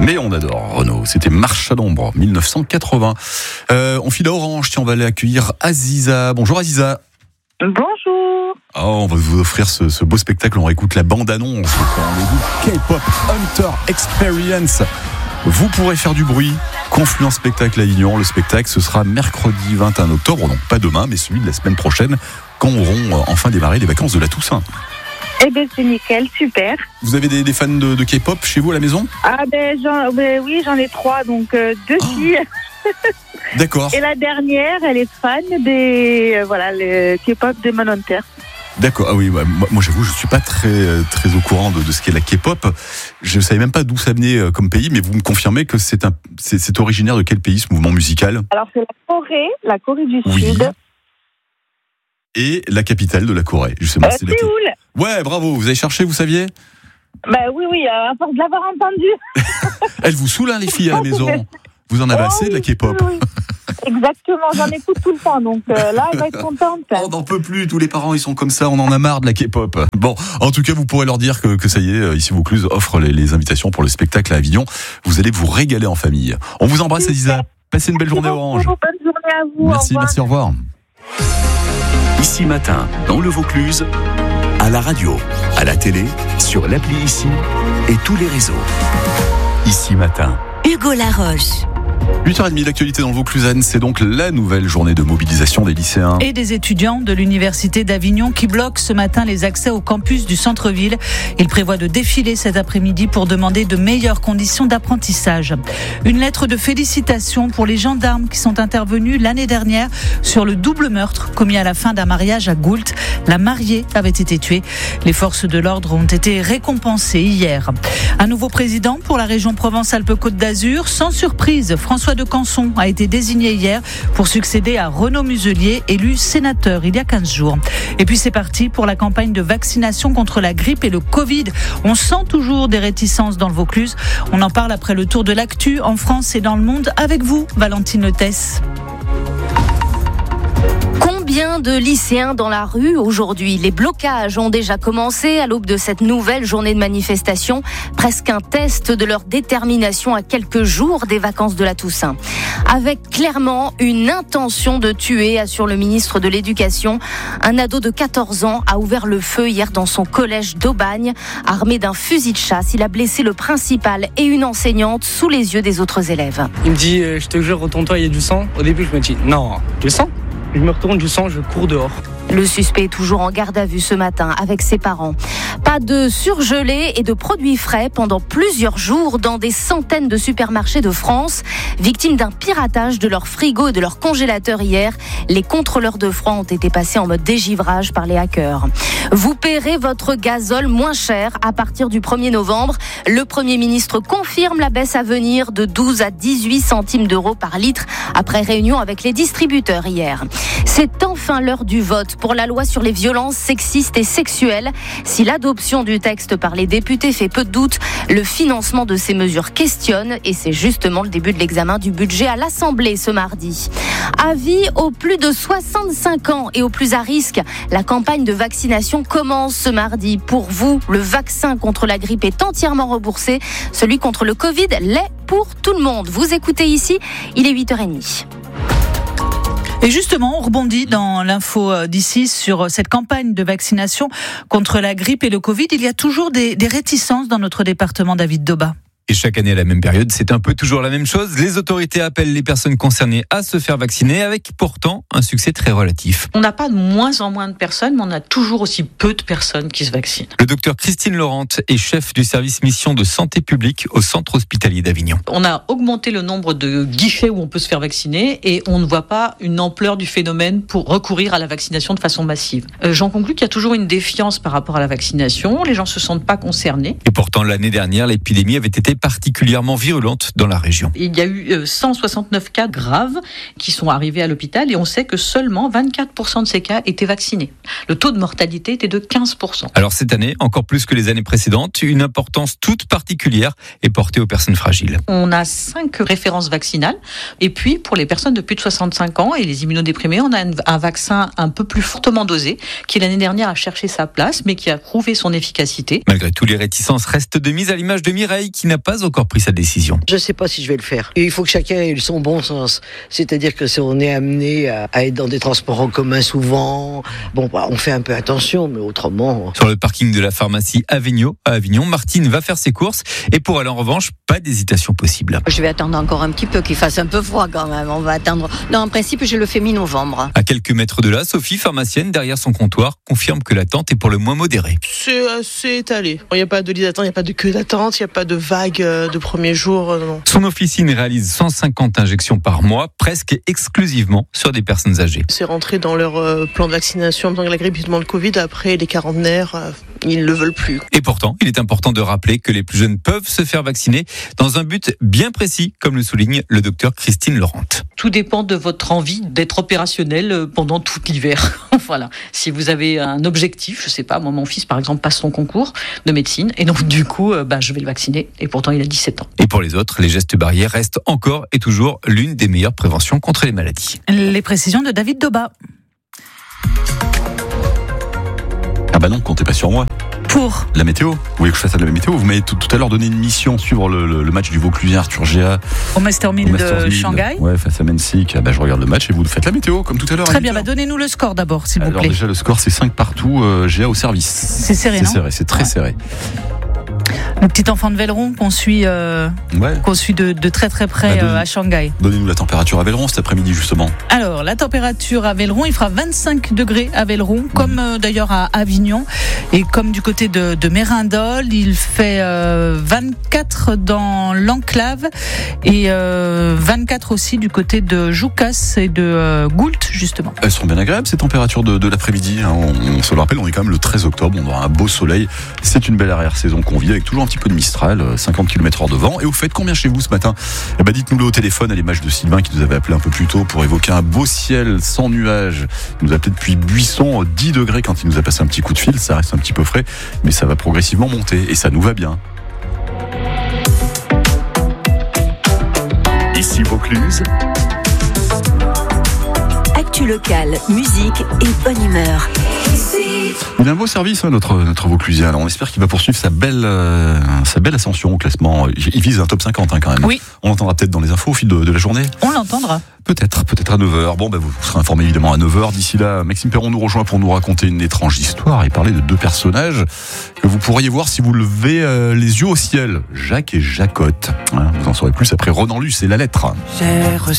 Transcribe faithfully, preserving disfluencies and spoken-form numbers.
Mais on adore Renaud. C'était Marche à l'ombre, dix-neuf cent quatre-vingts. Euh, on file à Orange. Tiens, on va aller accueillir Aziza. Bonjour Aziza. Bonjour. Oh, on va vous offrir ce, ce beau spectacle. On réécoute la bande-annonce. K-pop Hunter Experience. Vous pourrez faire du bruit. Confluence Spectacle à Avignon. Le spectacle, ce sera mercredi vingt et un octobre. Donc pas demain, mais celui de la semaine prochaine, quand auront enfin démarré les vacances de la Toussaint. Eh ben c'est nickel, super. Vous avez des, des fans de, de K-pop chez vous à la maison ? Ah ben, j'en, ben oui, j'en ai trois, donc euh, deux oh. filles. D'accord. Et la dernière, elle est fan des, euh, voilà, le K-pop de Manhunter. D'accord. Ah oui, bah, moi, moi j'avoue, je suis pas très très au courant de, de ce qu'est la K-pop. Je savais même pas d'où ça venait euh, comme pays, mais vous me confirmez que c'est un, c'est, c'est originaire de quel pays ce mouvement musical ? Alors c'est la Corée, la Corée du oui. Sud. Et la capitale de la Corée, justement. Euh, c'est Séoul. La... Ouais, bravo. Vous avez cherché, vous saviez ? Bah oui, oui, à force de l'avoir entendu. Elle vous saoule, hein, les filles à la maison. Vous en avez oh, assez oui, de la K-pop. Oui, oui. Exactement, j'en écoute tout le temps, donc euh, là, elle va être contente. On n'en peut plus, tous les parents, ils sont comme ça, on en a marre de la K-pop. Bon, en tout cas, vous pourrez leur dire que, que ça y est, Ici Vaucluse offre les, les invitations pour le spectacle à Avignon. Vous allez vous régaler en famille. On vous embrasse, Aziza. Passez une belle journée, Orange. Bonne journée à vous. Merci, au merci, au revoir. Ici Matin, dans le Vaucluse, à la radio, à la télé, sur l'appli Ici et tous les réseaux. Ici Matin. Hugo Laroche. huit heures trente, l'actualité dans le Vaucluse, c'est donc la nouvelle journée de mobilisation des lycéens. Et des étudiants de l'Université d'Avignon qui bloquent ce matin les accès au campus du centre-ville. Ils prévoient de défiler cet après-midi pour demander de meilleures conditions d'apprentissage. Une lettre de félicitations pour les gendarmes qui sont intervenus l'année dernière sur le double meurtre commis à la fin d'un mariage à Goult. La mariée avait été tuée. Les forces de l'ordre ont été récompensées hier. Un nouveau président pour la région Provence-Alpes-Côte d'Azur. Sans surprise, François de Canson a été désigné hier pour succéder à Renaud Muselier, élu sénateur il y a quinze jours. Et puis c'est parti pour la campagne de vaccination contre la grippe et le Covid. On sent toujours des réticences dans le Vaucluse. On en parle après le tour de l'actu en France et dans le monde avec vous, Valentine Leutès. Combien de lycéens dans la rue aujourd'hui ? Les blocages ont déjà commencé à l'aube de cette nouvelle journée de manifestation. Presque un test de leur détermination à quelques jours des vacances de la Toussaint. Avec clairement une intention de tuer, assure le ministre de l'Éducation. Un ado de quatorze ans a ouvert le feu hier dans son collège d'Aubagne. Armé d'un fusil de chasse, il a blessé le principal et une enseignante sous les yeux des autres élèves. Il me dit euh, « Je te jure, retourne-toi, il y a du sang ». Au début, je me dis « Non, du sang ?» Je me retourne du sang, je cours dehors. Le suspect est toujours en garde à vue ce matin avec ses parents. Pas de surgelés et de produits frais pendant plusieurs jours dans des centaines de supermarchés de France. Victimes d'un piratage de leurs frigos et de leurs congélateurs hier, les contrôleurs de froid ont été passés en mode dégivrage par les hackers. Vous paierez votre gazole moins cher à partir du premier novembre. Le Premier ministre confirme la baisse à venir de douze à dix-huit centimes d'euros par litre après réunion avec les distributeurs hier. C'est enfin l'heure du vote pour la loi sur les violences sexistes et sexuelles. Si l'adoption du texte par les députés fait peu de doute, le financement de ces mesures questionne et c'est justement le début de l'examen du budget à l'Assemblée ce mardi. Avis aux plus de soixante-cinq ans et aux plus à risque, la campagne de vaccination commence ce mardi. Pour vous, le vaccin contre la grippe est entièrement remboursé. Celui contre le Covid l'est pour tout le monde. Vous écoutez ici, il est huit heures trente. Et justement, on rebondit dans l'info d'ici sur cette campagne de vaccination contre la grippe et le Covid. Il y a toujours des, des réticences dans notre département, David Doba. Et chaque année à la même période, c'est un peu toujours la même chose. Les autorités appellent les personnes concernées à se faire vacciner, avec pourtant un succès très relatif. On n'a pas de moins en moins de personnes, mais on a toujours aussi peu de personnes qui se vaccinent. Le docteur Christine Laurent est chef du service mission de santé publique au centre hospitalier d'Avignon. On a augmenté le nombre de guichets où on peut se faire vacciner et on ne voit pas une ampleur du phénomène pour recourir à la vaccination de façon massive. Euh, j'en conclus qu'il y a toujours une défiance par rapport à la vaccination. Les gens ne se sentent pas concernés. Et pourtant, l'année dernière, l'épidémie avait été particulièrement virulente dans la région. Il y a eu cent soixante-neuf cas graves qui sont arrivés à l'hôpital et on sait que seulement vingt-quatre pour cent de ces cas étaient vaccinés. Le taux de mortalité était de quinze pour cent. Alors cette année, encore plus que les années précédentes, une importance toute particulière est portée aux personnes fragiles. On a cinq références vaccinales et puis pour les personnes de plus de soixante-cinq ans et les immunodéprimés, on a un vaccin un peu plus fortement dosé qui l'année dernière a cherché sa place mais qui a prouvé son efficacité. Malgré tout, les réticences restent de mise à l'image de Mireille qui n'a pas encore pris sa décision. Je ne sais pas si je vais le faire. Et il faut que chacun ait son bon sens. C'est-à-dire que si on est amené à, à être dans des transports en commun souvent, bon, bah, on fait un peu attention, mais autrement... Sur le parking de la pharmacie Avignon, à Avignon, Martine va faire ses courses et pour elle, en revanche, pas d'hésitation possible. Je vais attendre encore un petit peu, qu'il fasse un peu froid quand même. On va attendre. Non, en principe, je le fais mi-novembre. À quelques mètres de là, Sophie, pharmacienne, derrière son comptoir, confirme que l'attente est pour le moins modérée. C'est assez étalé. Il n'y a pas de liste d'attente, il n'y a pas de queue d'attente, il n'y a pas de vague de premier jour. Non. Son officine réalise cent cinquante injections par mois, presque exclusivement sur des personnes âgées. C'est rentré dans leur plan de vaccination, dans la grippe, dans le Covid. Après, les quarantenaires, ils ne le veulent plus. Et pourtant, il est important de rappeler que les plus jeunes peuvent se faire vacciner dans un but bien précis, comme le souligne le docteur Christine Laurent. Tout dépend de votre envie d'être opérationnel pendant tout l'hiver. Voilà. Si vous avez un objectif, je sais pas, moi mon fils par exemple passe son concours de médecine et donc du coup, euh, bah, je vais le vacciner et pourtant il a dix-sept ans. Et pour les autres, les gestes barrières restent encore et toujours l'une des meilleures préventions contre les maladies. Les précisions de David Doba. Ah bah non, comptez pas sur moi. Pour la météo. Vous voulez que je fasse la météo? Vous m'avez tout, tout à l'heure donné une mission, suivre le, le, le match du Vauclusien Arthur Géa au Master mille de Shanghai. Ouais, face à Mensik. Ah bah, je regarde le match et vous faites la météo comme tout à l'heure. Très bien, bah donnez-nous le score d'abord, s'il vous Alors plaît. déjà le score c'est cinq partout, euh, Géa au service. C'est serré, c'est non serré, c'est très ouais. serré. Le petit enfant de Velleron qu'on suit, euh, ouais. qu'on suit de, de très très près bah, donne, euh, à Shanghai. Donnez-nous la température à Velleron cet après-midi justement. Alors la température à Velleron, il fera vingt-cinq degrés à Velleron, mmh. comme euh, d'ailleurs à Avignon et comme du côté de, de Mérindol, il fait euh, vingt-quatre dans l'enclave et euh, vingt-quatre aussi du côté de Joucas et de euh, Goult justement. Elles seront bien agréables ces températures de, de l'après-midi. Hein. On, on se le rappelle, on est quand même le treize octobre, on aura un beau soleil. C'est une belle arrière-saison qu'on vit avec toujours un petit peu de Mistral, cinquante kilomètres heure de vent. Et vous faites combien chez vous ce matin? Eh ben, dites-nous-le au téléphone à l'image de Sylvain qui nous avait appelé un peu plus tôt pour évoquer un beau ciel sans nuages. Il nous a appelé depuis Buisson, dix degrés quand il nous a passé un petit coup de fil. Ça reste un petit peu frais, mais ça va progressivement monter et ça nous va bien. Ici Vaucluse. Actu locale, musique et bonne humeur. Il a un beau service, hein, notre, notre Vauclusien. Alors, on espère qu'il va poursuivre sa belle, euh, sa belle ascension au classement. Il vise un top cinquante hein, quand même. Oui. On l'entendra peut-être dans les infos au fil de, de la journée. On l'entendra. Peut-être, peut-être à neuf heures. Bon, bah, vous serez informés évidemment à neuf heures. D'ici là, Maxime Perron nous rejoint pour nous raconter une étrange histoire et parler de deux personnages que vous pourriez voir si vous levez euh, les yeux au ciel. Jacques et Jacotte. Hein, vous en saurez plus après Ronan Luce et la lettre.